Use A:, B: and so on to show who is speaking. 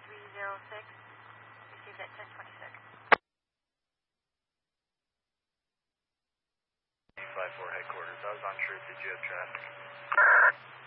A: 306, received at 1026.
B: 5-4 headquarters, I was on truth, did you have traffic?